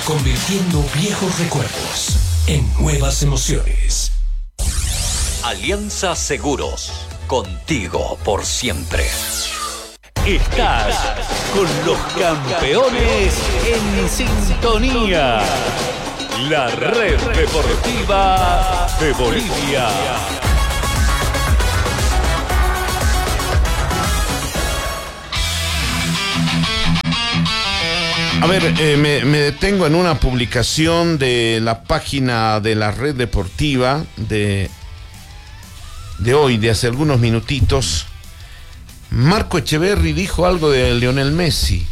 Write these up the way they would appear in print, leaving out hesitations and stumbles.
Convirtiendo viejos recuerdos en nuevas emociones. Alianza Seguros, contigo por siempre. Estás con los campeones en sintonía. La red deportiva de Bolivia. A ver, me detengo en una publicación de la página de la red deportiva de hoy, de hace algunos minutitos. Marco Echeverri dijo algo de Lionel Messi.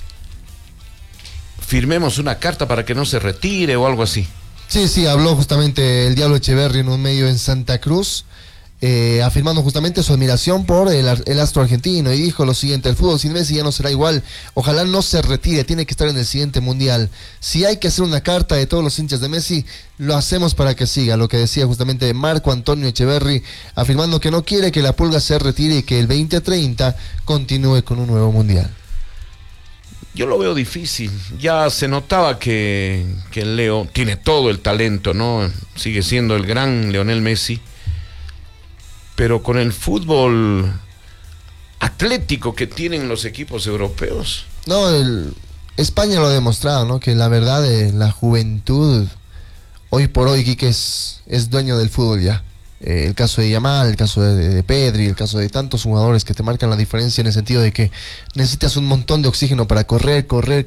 Firmemos una carta para que no se retire o algo así. Sí, habló justamente el Diablo Echeverri en un medio en Santa Cruz, afirmando justamente su admiración por el astro argentino, y dijo lo siguiente: el fútbol sin Messi ya no será igual, ojalá no se retire, tiene que estar en el siguiente mundial. Si hay que hacer una carta de todos los hinchas de Messi, lo hacemos para que siga. Lo que decía justamente Marco Antonio Echeverri, afirmando que no quiere que la Pulga se retire y que el 2030 continúe con un nuevo mundial. Yo lo veo difícil. Ya se notaba que el Leo tiene todo el talento, ¿no? Sigue siendo el gran Lionel Messi. Pero con el fútbol atlético que tienen los equipos europeos. No, España lo ha demostrado, ¿no? Que la verdad, la juventud, hoy por hoy, Quique es dueño del fútbol ya. El caso de Yamal, el caso de Pedri, el caso de tantos jugadores que te marcan la diferencia en el sentido de que necesitas un montón de oxígeno para correr,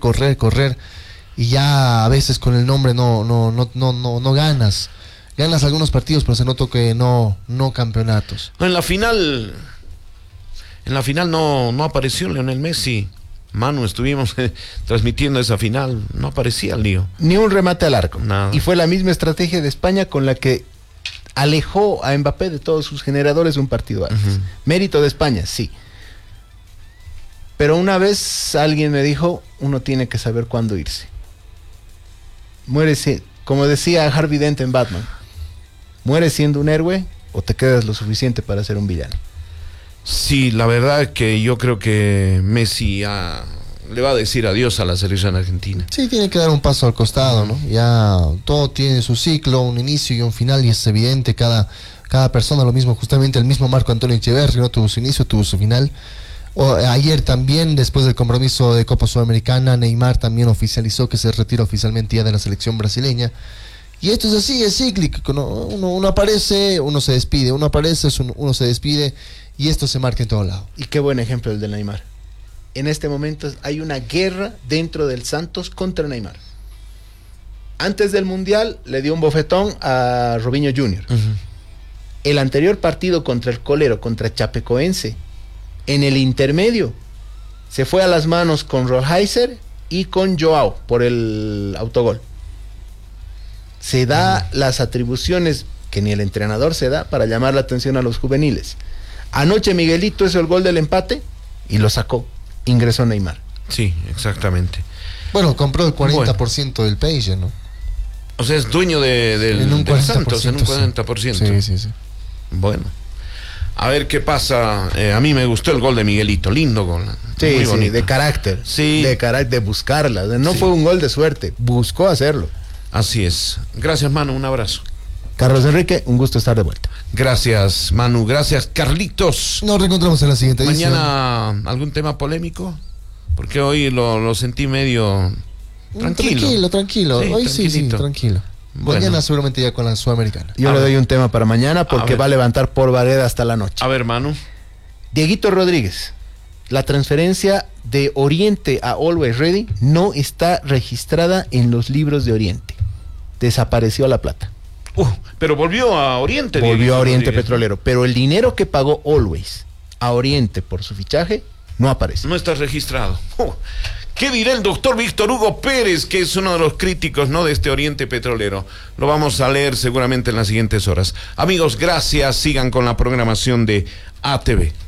y ya a veces con el nombre no ganas. Ganas algunos partidos, pero se notó que no campeonatos. En la final no apareció Lionel Messi. Manu, estuvimos transmitiendo esa final, no aparecía el lío. Ni un remate al arco. Nada. Y fue la misma estrategia de España con la que alejó a Mbappé de todos sus generadores un partido antes. Uh-huh. Mérito de España, sí. Pero una vez alguien me dijo, uno tiene que saber cuándo irse. Muérese, como decía Harvey Dent en Batman, mueres siendo un héroe o te quedas lo suficiente para ser un villano. Sí, la verdad que yo creo que Messi le va a decir adiós a la selección argentina. Sí, tiene que dar un paso al costado, ¿no? Ya todo tiene su ciclo, un inicio y un final, y es evidente, cada persona lo mismo. Justamente el mismo Marco Antonio Echeverri, ¿no? Tuvo su inicio, tuvo su final. Ayer también, después del compromiso de Copa Sudamericana, Neymar también oficializó que se retira oficialmente ya de la selección brasileña. Y esto es así, es cíclico, ¿no? Uno aparece, uno se despide, uno aparece, uno se despide, y esto se marca en todo lado. Y qué buen ejemplo el de Neymar. En este momento hay una guerra dentro del Santos contra Neymar. Antes del Mundial le dio un bofetón a Robinho Jr. Uh-huh. El anterior partido contra el Colero, contra Chapecoense, en el intermedio, se fue a las manos con Rollheiser y con Joao por el autogol. Se da las atribuciones que ni el entrenador se da para llamar la atención a los juveniles. Anoche Miguelito hizo el gol del empate y lo sacó. Ingresó Neymar. Sí, exactamente. Bueno, compró el 40% del PSG, ¿no? O sea, es dueño del Santos en un 40%. Sí. Bueno, a ver qué pasa. A mí me gustó el gol de Miguelito, lindo gol. Sí, de carácter. Sí. De carácter, de buscarla. No fue un gol de suerte, buscó hacerlo. Así es. Gracias, Manu, un abrazo. Carlos Enrique, un gusto estar de vuelta. Gracias, Manu. Gracias, Carlitos. Nos reencontramos en la siguiente edición. Mañana, ¿algún tema polémico? Porque hoy lo sentí medio tranquilo. Tranquilo. Sí, hoy sí, tranquilo. Bueno. Mañana seguramente ya con la Sudamericana. Yo le doy un tema para mañana porque va a levantar por Vareda hasta la noche. A ver, Manu. Dieguito Rodríguez. La transferencia de Oriente a Always Ready no está registrada en los libros de Oriente. Desapareció la plata. Pero volvió a Oriente. Volvió a Oriente Petrolero. Pero el dinero que pagó Always a Oriente por su fichaje no aparece. No está registrado. ¿Qué dirá el doctor Víctor Hugo Pérez, que es uno de los críticos, ¿no?, de este Oriente Petrolero? Lo vamos a leer seguramente en las siguientes horas. Amigos, gracias. Sigan con la programación de ATV.